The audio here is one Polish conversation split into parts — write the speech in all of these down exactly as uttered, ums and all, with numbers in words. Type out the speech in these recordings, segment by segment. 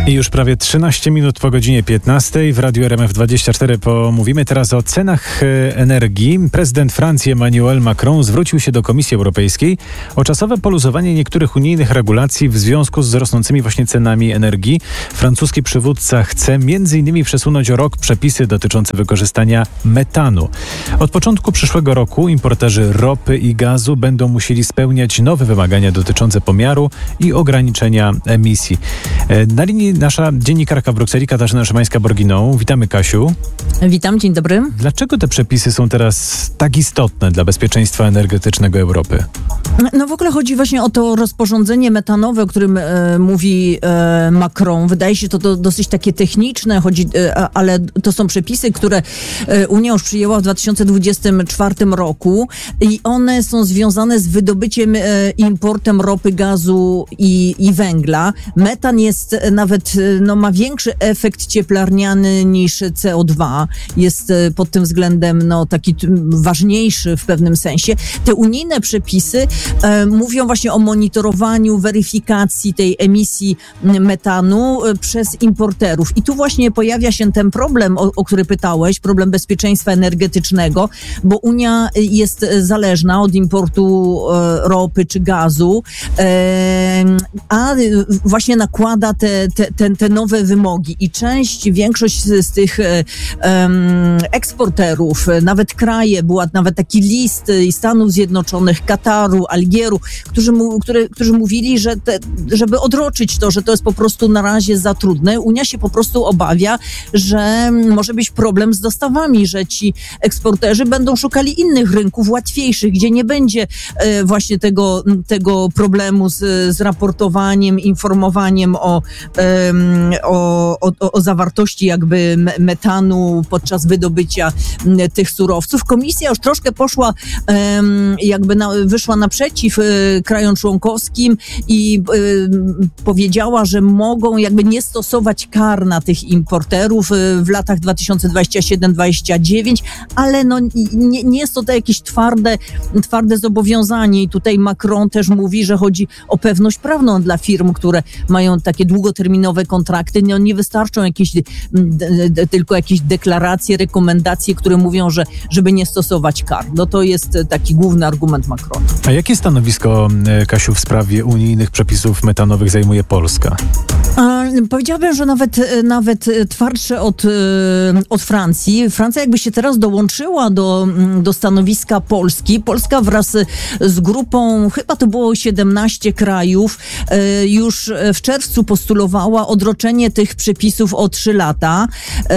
I już prawie trzynaście minut po godzinie piętnastej w Radiu R M F dwadzieścia cztery pomówimy teraz o cenach energii. Prezydent Francji Emmanuel Macron zwrócił się do Komisji Europejskiej o czasowe poluzowanie niektórych unijnych regulacji w związku z rosnącymi właśnie cenami energii. Francuski przywódca chce między innymi przesunąć o rok przepisy dotyczące wykorzystania metanu. Od początku przyszłego roku importerzy ropy i gazu będą musieli spełniać nowe wymagania dotyczące pomiaru i ograniczenia emisji. Na linii nasza dziennikarka w Brukseli Katarzyna Szymańska-Borginą. Witamy, Kasiu. Witam, dzień dobry. Dlaczego te przepisy są teraz tak istotne dla bezpieczeństwa energetycznego Europy? No w ogóle chodzi właśnie o to rozporządzenie metanowe, o którym e, mówi e, Macron. Wydaje się to, to dosyć takie techniczne, chodzi, e, ale to są przepisy, które e, Unia już przyjęła w dwa tysiące dwudziestym czwartym roku i one są związane z wydobyciem, e, importem ropy, gazu i, i węgla. Metan jest nawet, no ma większy efekt cieplarniany niż C O dwa. Jest e, pod tym względem no taki t, ważniejszy w pewnym sensie. Te unijne przepisy E, mówią właśnie o monitorowaniu, weryfikacji tej emisji metanu e, przez importerów. I tu właśnie pojawia się ten problem, o, o który pytałeś, problem bezpieczeństwa energetycznego, bo Unia jest zależna od importu e, ropy czy gazu, e, a właśnie nakłada te, te, te, te nowe wymogi. I część, większość z, z tych e, e, eksporterów, nawet kraje, była nawet taki list i Stanów Zjednoczonych, Kataru, Algieru, którzy, mu, które, którzy mówili, że te, żeby odroczyć to, że to jest po prostu na razie za trudne. Unia się po prostu obawia, że może być problem z dostawami, że ci eksporterzy będą szukali innych rynków łatwiejszych, gdzie nie będzie e, właśnie tego, tego problemu z, z raportowaniem, informowaniem o, e, o, o, o zawartości jakby metanu podczas wydobycia tych surowców. Komisja już troszkę poszła, e, jakby na, wyszła naprzeciw y, krajom członkowskim i y, powiedziała, że mogą jakby nie stosować kar na tych importerów y, w latach dwa tysiące dwudziestym siódmym do dwudziestego dziewiątego, ale no nie, nie jest to, to jakieś twarde, twarde zobowiązanie i tutaj Macron też mówi, że chodzi o pewność prawną dla firm, które mają takie długoterminowe kontrakty. No, nie wystarczą jakieś d, d, tylko jakieś deklaracje, rekomendacje, które mówią, że żeby nie stosować kar. No to jest taki główny argument Macron. A jakie stanowisko, Kasiu, w sprawie unijnych przepisów metanowych zajmuje Polska? Powiedziałabym, że nawet, nawet twardsze od, od Francji. Francja jakby się teraz dołączyła do, do stanowiska Polski. Polska wraz z grupą, chyba to było siedemnaście krajów, już w czerwcu postulowała odroczenie tych przepisów o trzy lata.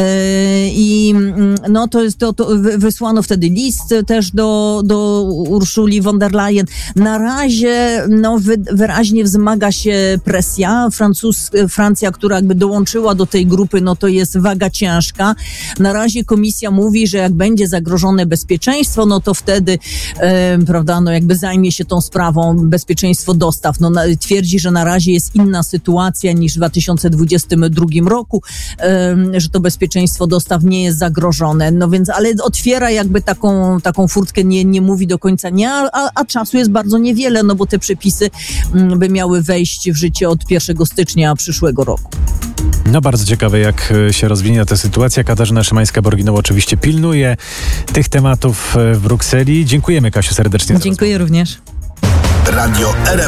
I no to jest to, to wysłano wtedy list też do, do Ursuli von der Leyen. Na razie no, wy, wyraźnie wzmaga się presja. Francuz, Francja, która jakby dołączyła do tej grupy, no to jest waga ciężka. Na razie komisja mówi, że jak będzie zagrożone bezpieczeństwo, no to wtedy e, prawda, no jakby zajmie się tą sprawą bezpieczeństwo dostaw. No na, twierdzi, że na razie jest inna sytuacja niż w dwa tysiące dwudziestym drugim roku, e, że to bezpieczeństwo dostaw nie jest zagrożone. No więc, ale otwiera jakby taką, taką furtkę, nie, nie mówi do końca nie, a, a czasu jest bardzo niewiele, no bo te przepisy m, by miały wejść w życie od pierwszego stycznia przyszłego roku. No bardzo ciekawe, jak się rozwinie ta sytuacja. Katarzyna Szymańska-Borginą oczywiście pilnuje tych tematów w Brukseli. Dziękujemy, Kasiu, serdecznie. Dziękuję również. Radio R M F.